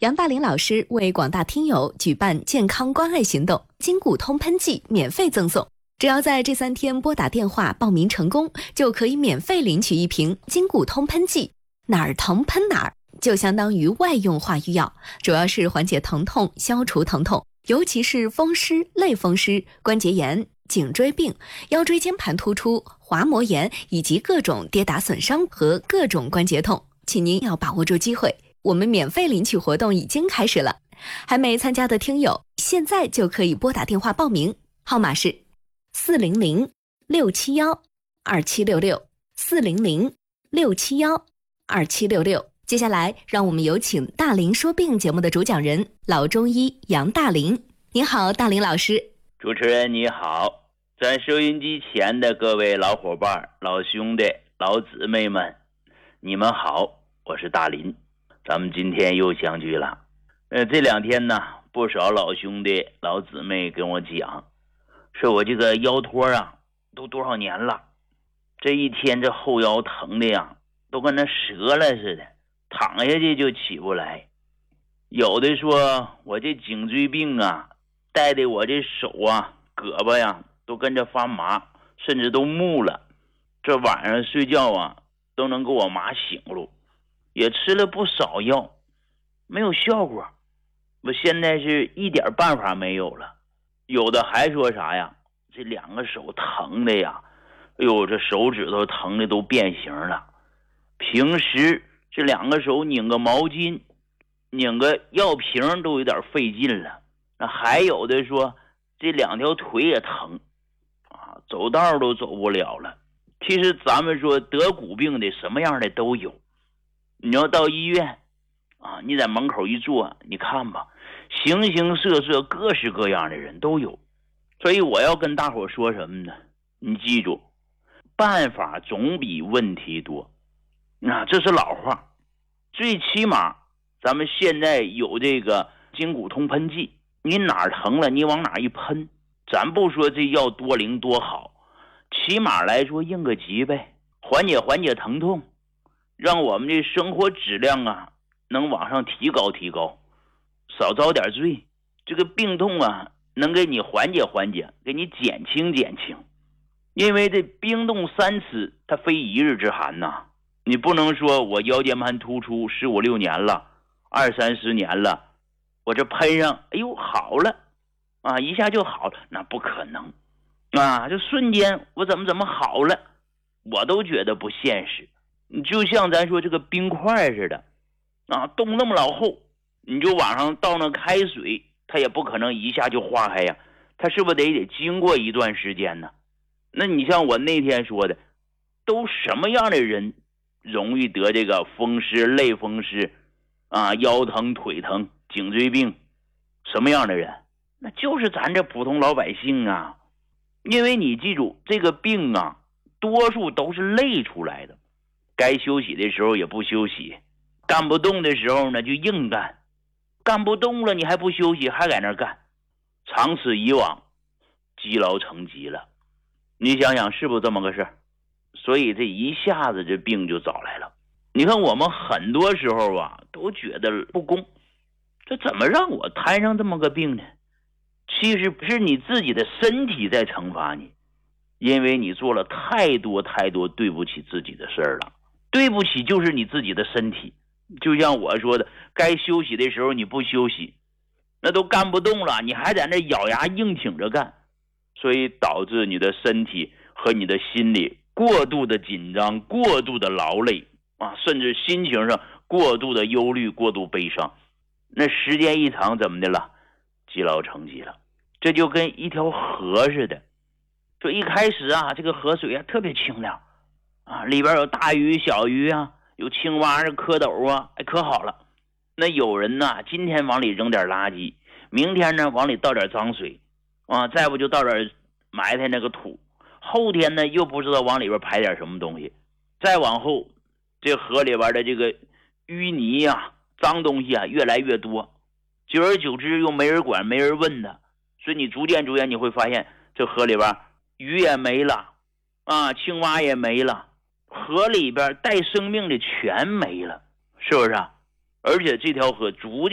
杨大林老师为广大听友举办健康关爱行动，筋骨通喷剂免费赠送。只要在这3天拨打电话报名成功，就可以免费领取1瓶筋骨通喷剂，哪儿疼喷哪儿，就相当于外用化瘀药，主要是缓解疼痛、消除疼痛，尤其是风湿、类风湿、关节炎、颈椎病、腰椎间盘突出、滑膜炎以及各种跌打损伤和各种关节痛，请您要把握住机会。我们免费领取活动已经开始了，还没参加的听友现在就可以拨打电话报名，号码是400-671-2766，400-671-2766。接下来让我们有请大林说病节目的主讲人老中医杨大林。您好，大林老师。 主持人你好，在收音机前的各位老伙伴、老兄弟、老姊妹们，你们好，我是大林。咱们今天又相聚了。这2天呢，不少老兄弟、老姊妹跟我讲，说我这个腰托啊，都多少年了，这一天这后腰疼的呀，都跟那折了似的，躺下去就起不来。有的说我这颈椎病啊，带的我这手啊、胳膊呀都跟着发麻，甚至都木了。这晚上睡觉啊，都能给我麻醒了。也吃了不少药，没有效果。我现在是一点办法没有了。有的还说啥呀，这2个手疼的呀，哎呦，这手指头疼的都变形了。平时这2个手拧个毛巾、拧个药瓶都有点费劲了。那还有的说这2条腿也疼啊，走道都走不了了。其实咱们说得骨病的什么样的都有。你要到医院啊，你在门口一坐，你看吧，形形色色、各式各样的人都有。所以我要跟大伙说什么呢？你记住，办法总比问题多。这是老话。最起码咱们现在有这个筋骨通喷剂，你哪儿疼了你往哪儿一喷，咱不说这药多灵多好，起码来说应个急呗，缓解疼痛，让我们这生活质量啊能往上提高，少遭点罪。这个病痛啊能给你缓解，给你减轻。因为这冰冻3尺它非一日之寒呐。你不能说我腰间盘突出15、16年了，20、30年了，我这喷上哎呦好了啊，一下就好了，那不可能啊！就瞬间我怎么好了，我都觉得不现实。你就像咱说这个冰块似的啊，冻那么老厚，你就往上倒那开水，它也不可能一下就化开呀，它是不是得经过一段时间呢？那你像我那天说的，都什么样的人容易得这个风湿、类风湿啊、腰疼、腿疼、颈椎病？什么样的人？那就是咱这普通老百姓啊。因为你记住，这个病啊，多数都是累出来的。该休息的时候也不休息，干不动的时候呢就硬干，干不动了你还不休息，还在那干，长此以往，积劳成疾了。你想想是不是这么个事？所以这一下子这病就找来了。你看我们很多时候啊都觉得不公，这怎么让我摊上这么个病呢？其实是你自己的身体在惩罚你，因为你做了太多对不起自己的事儿了。对不起就是你自己的身体。就像我说的，该休息的时候你不休息，那都干不动了，你还在那咬牙硬挺着干，所以导致你的身体和你的心理过度的紧张、过度的劳累啊，甚至心情上过度的忧虑、过度悲伤。那时间一长怎么的了？积劳成疾了。这就跟一条河似的，说一开始啊，这个河水啊特别清亮啊，里边有大鱼小鱼啊，有青蛙蝌蚪啊，可好了。那有人呢，今天往里扔点垃圾，明天呢往里倒点脏水啊，再不就倒点埋汰那个土，后天呢又不知道往里边排点什么东西，再往后这河里边的这个淤泥啊、脏东西啊越来越多，久而久之又没人管没人问的，所以你逐渐你会发现这河里边鱼也没了啊，青蛙也没了，河里边带生命的全没了，是不是啊？而且这条河逐渐